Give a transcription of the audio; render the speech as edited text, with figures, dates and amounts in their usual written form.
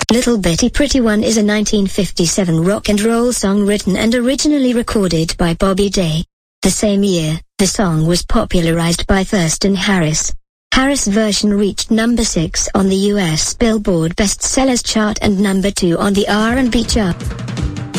Little Bitty Pretty One is a 1957 rock and roll song written and originally recorded by Bobby Day. The same year, the song was popularized by Thurston Harris. Harris' version reached number 6 on the US Billboard Bestsellers chart and number 2 on the R&B chart.